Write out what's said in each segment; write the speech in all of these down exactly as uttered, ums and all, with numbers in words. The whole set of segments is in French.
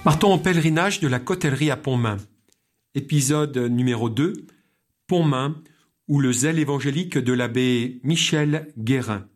Partons en pèlerinage de la Cotellerie à Pontmain. Épisode numéro deux, Pontmain, ou le zèle évangélique de l'abbé Michel Guérin.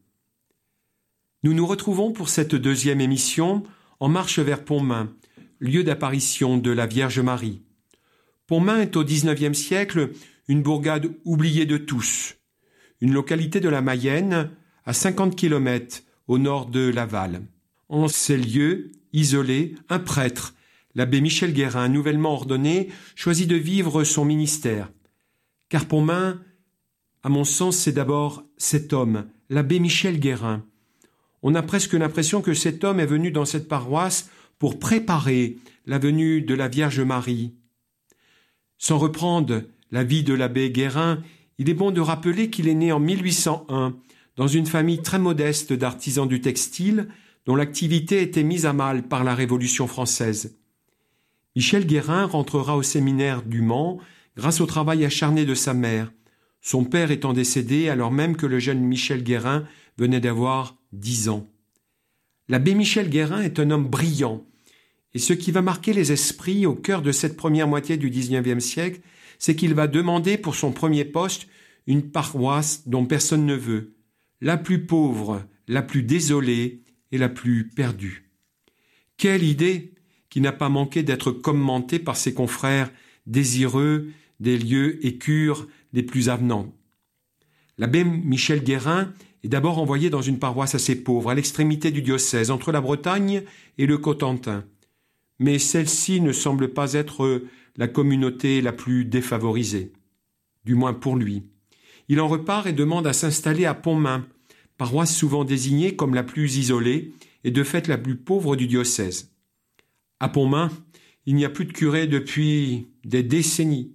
Nous nous retrouvons pour cette deuxième émission en marche vers Pontmain, lieu d'apparition de la Vierge Marie. Pontmain est au dix-neuvième siècle une bourgade oubliée de tous, une localité de la Mayenne à cinquante kilomètres au nord de Laval. En ces lieux isolés, un prêtre, l'abbé Michel Guérin, nouvellement ordonné, choisit de vivre son ministère. Car Pontmain, à mon sens, c'est d'abord cet homme, l'abbé Michel Guérin. On a presque l'impression que cet homme est venu dans cette paroisse pour préparer la venue de la Vierge Marie. Sans reprendre la vie de l'abbé Guérin, il est bon de rappeler qu'il est né en mille huit cent un dans une famille très modeste d'artisans du textile dont l'activité était mise à mal par la Révolution française. Michel Guérin rentrera au séminaire du Mans grâce au travail acharné de sa mère, son père étant décédé alors même que le jeune Michel Guérin venait d'avoir dix ans. L'abbé Michel Guérin est un homme brillant, et ce qui va marquer les esprits au cœur de cette première moitié du dix-neuvième siècle, c'est qu'il va demander pour son premier poste une paroisse dont personne ne veut, la plus pauvre, la plus désolée et la plus perdue. Quelle idée qui n'a pas manqué d'être commentée par ses confrères désireux des lieux et cures les plus avenants. L'abbé Michel Guérin est d'abord envoyé dans une paroisse assez pauvre, à l'extrémité du diocèse, entre la Bretagne et le Cotentin. Mais celle-ci ne semble pas être la communauté la plus défavorisée, du moins pour lui. Il en repart et demande à s'installer à Pontmain, paroisse souvent désignée comme la plus isolée et de fait la plus pauvre du diocèse. À Pontmain, il n'y a plus de curé depuis des décennies.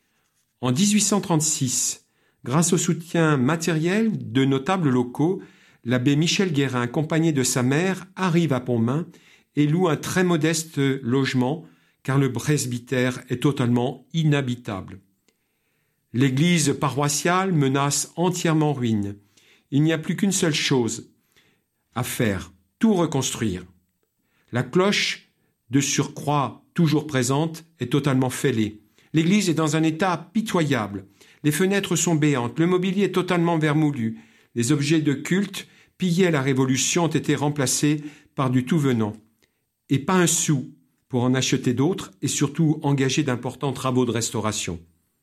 En dix-huit cent trente-six, grâce au soutien matériel de notables locaux, l'abbé Michel Guérin, accompagné de sa mère, arrive à Pontmain et loue un très modeste logement, car le presbytère est totalement inhabitable. L'église paroissiale menace entièrement ruine. Il n'y a plus qu'une seule chose à faire, tout reconstruire. La cloche, de surcroît toujours présente, est totalement fêlée. L'église est dans un état pitoyable. Les fenêtres sont béantes, le mobilier est totalement vermoulu. Les objets de culte, pillés à la Révolution, ont été remplacés par du tout venant. Et pas un sou pour en acheter d'autres et surtout engager d'importants travaux de restauration.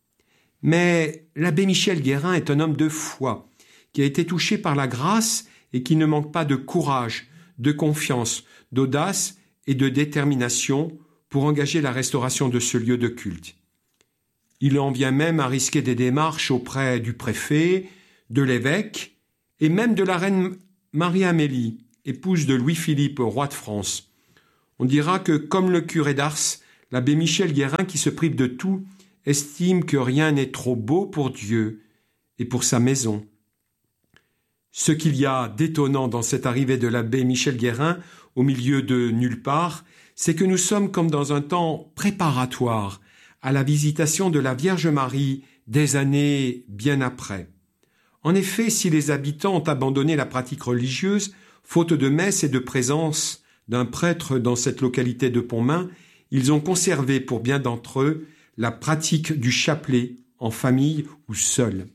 Mais l'abbé Michel Guérin est un homme de foi, qui a été touché par la grâce et qui ne manque pas de courage, de confiance, d'audace et de détermination pour engager la restauration de ce lieu de culte. Il en vient même à risquer des démarches auprès du préfet, de l'évêque et même de la reine Marie-Amélie, épouse de Louis-Philippe, roi de France. On dira que, comme le curé d'Ars, l'abbé Michel Guérin, qui se prive de tout, estime que rien n'est trop beau pour Dieu et pour sa maison. Ce qu'il y a d'étonnant dans cette arrivée de l'abbé Michel Guérin au milieu de nulle part, c'est que nous sommes comme dans un temps préparatoire à la visitation de la Vierge Marie des années bien après. En effet, si les habitants ont abandonné la pratique religieuse, faute de messe et de présence d'un prêtre dans cette localité de Pontmain, ils ont conservé pour bien d'entre eux la pratique du chapelet en famille ou seul.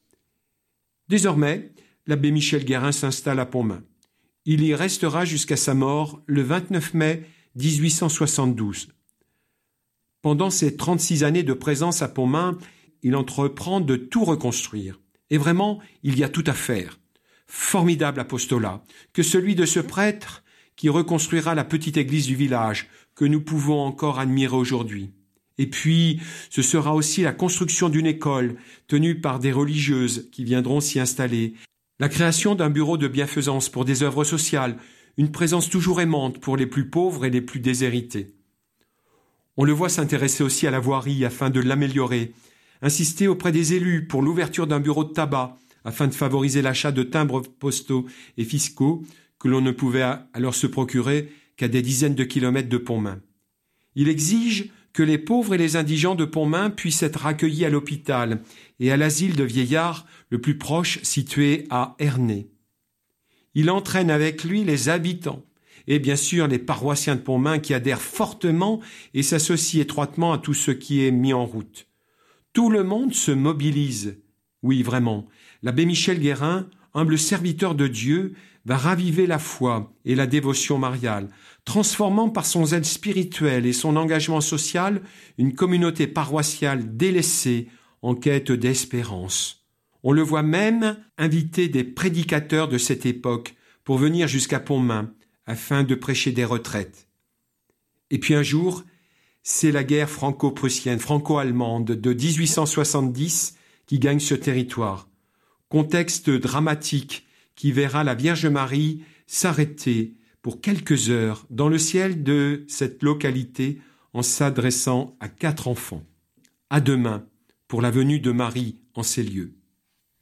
Désormais, l'abbé Michel Guérin s'installe à Pontmain. Il y restera jusqu'à sa mort le vingt-neuf mai dix-huit cent soixante-douze. Pendant ces trente-six années de présence à Pontmain, il entreprend de tout reconstruire. Et vraiment, il y a tout à faire. Formidable apostolat que celui de ce prêtre qui reconstruira la petite église du village que nous pouvons encore admirer aujourd'hui. Et puis, ce sera aussi la construction d'une école tenue par des religieuses qui viendront s'y installer, la création d'un bureau de bienfaisance pour des œuvres sociales, une présence toujours aimante pour les plus pauvres et les plus déshérités. On le voit s'intéresser aussi à la voirie afin de l'améliorer, insister auprès des élus pour l'ouverture d'un bureau de tabac afin de favoriser l'achat de timbres postaux et fiscaux que l'on ne pouvait alors se procurer qu'à des dizaines de kilomètres de Pontmain. Il exige que les pauvres et les indigents de Pontmain puissent être accueillis à l'hôpital et à l'asile de vieillards le plus proche situé à Ernée. Il entraîne avec lui les habitants et bien sûr les paroissiens de Pontmain qui adhèrent fortement et s'associent étroitement à tout ce qui est mis en route. Tout le monde se mobilise. Oui, vraiment. L'abbé Michel Guérin, humble serviteur de Dieu, va raviver la foi et la dévotion mariale, transformant par son zèle spirituel et son engagement social une communauté paroissiale délaissée en quête d'espérance. On le voit même inviter des prédicateurs de cette époque pour venir jusqu'à Pontmain afin de prêcher des retraites. Et puis un jour, c'est la guerre franco-prussienne, franco-allemande de dix-huit cent soixante-dix qui gagne ce territoire. Contexte dramatique qui verra la Vierge Marie s'arrêter pour quelques heures dans le ciel de cette localité en s'adressant à quatre enfants. À demain pour la venue de Marie en ces lieux.